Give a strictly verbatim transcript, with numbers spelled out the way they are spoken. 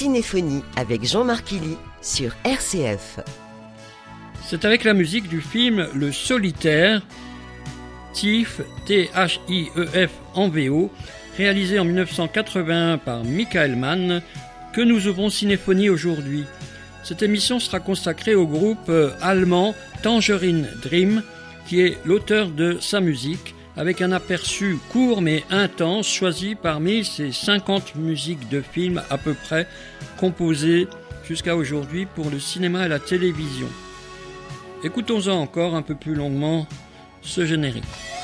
Cinéphonie avec Jean-Marc Killy sur R C F. C'est avec la musique du film Le Solitaire, Thief, T H I E F en V O, réalisé en dix-neuf cent quatre-vingt-un par Michael Mann, que nous ouvrons Cinéphonie aujourd'hui. Cette émission sera consacrée au groupe allemand Tangerine Dream, qui est l'auteur de sa musique, avec un aperçu court mais intense choisi parmi ces cinquante musiques de films à peu près composées jusqu'à aujourd'hui pour le cinéma et la télévision. Écoutons-en encore un peu plus longuement ce générique.